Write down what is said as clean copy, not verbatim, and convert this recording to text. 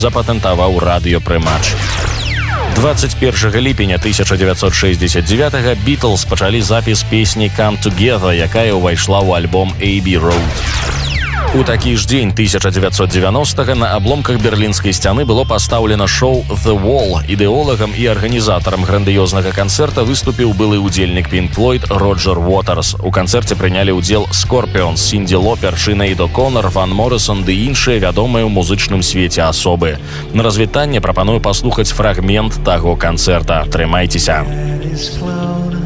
запатэнтаваў радыёпрымач. 21 ліпеня 1969 Beatles пачалі запіс песні «Come Together», якая ўвайшла ў альбом «Abbey Road». У такі ж дзень 1990 на абломках берлінскай сцяны было пастаўлена шоу «The Wall». Ідэолагам і арганізатарам грандыёзнага канцэрта выступіў былы ўдзельнік Pink Floyd Роджер Уотерс. У канцэрце прынялі ўдзел Scorpions, Сінді Лопер, Синеад О'Коннор, Ван Моррисон ды іншыя вядомыя ў музычным свеце асобы. На развітанне прапаную паслухаць фрагмент таго канцэрта. Трымайцеся.